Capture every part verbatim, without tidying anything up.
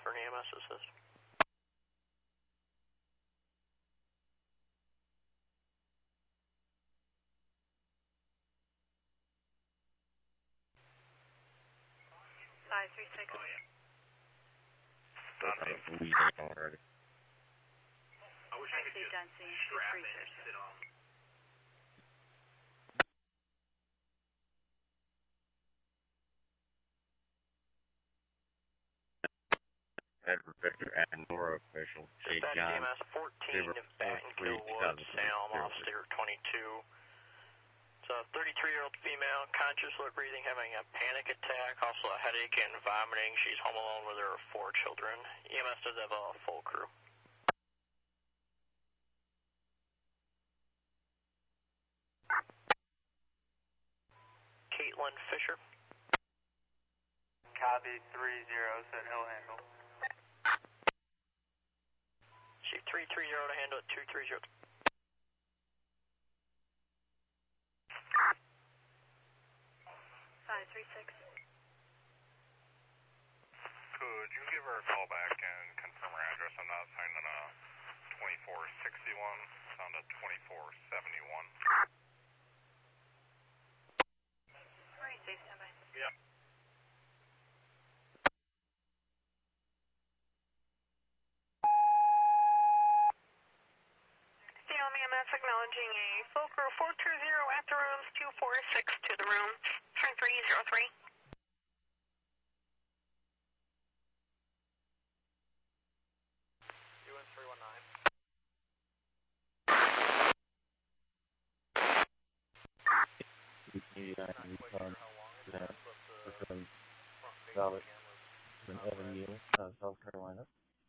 Return E M S assist. five three six. Oh, yeah. I believe I already. I wish I could just Densey, strap two three in and six. sit on. Edward Victor and Nora official. J. Dispatch E John. M S fourteen, Baton Killwood, Salem, Officer twenty-two. It's a thirty-three-year-old female, conscious, low breathing, having a panic attack, also a headache and vomiting. She's home alone with her four children. E M S does have a full crew. Caitlin Fisher. Copy three zero, said he'll handle. She three three zero to handle at two three zero. five three six. Could you give her a call back and confirm her address? I'm not finding a twenty-four sixty-one, found a twenty-four seventy-one. Where are you safe, standby? Yeah. Salem E M S acknowledging a full crew four two zero at the rooms, two four six to the room, three three zero three. U N three one nine. From Charlotte, from Evan Neal, uh, South Carolina.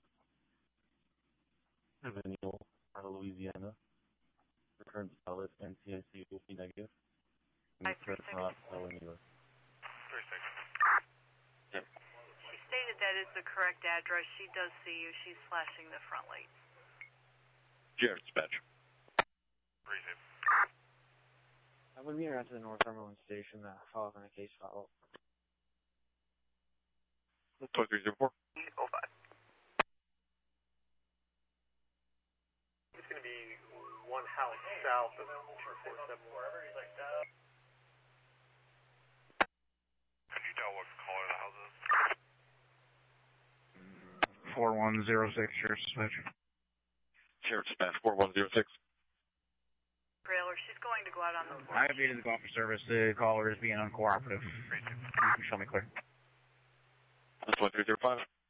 Evan Neal, out of Louisiana. Return to solid, and C I C will be negative. And return not Evan Neal. three six. Yep. She stated that is the correct address. She does see you. She's flashing the front light. Jared Dispatch. three six. I would be around to the Northumberland station that follow up on a case follow-up. two three zero four. oh five. It's going to be one house south of two four seven. Wherever he's like, uh... Could you tell what color the house is? four one zero six, Sheriff's Dispatch. Sheriff's Dispatch, four one zero six. Trailer, she's going to go out on the porch. I have to go off for service. The caller is being uncooperative. You can show me clear. That's one three zero five.